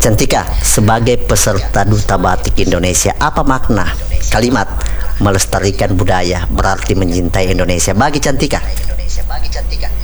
Cantika, sebagai peserta Duta Batik Indonesia, apa makna kalimat melestarikan budaya berarti mencintai Indonesia bagi Cantika?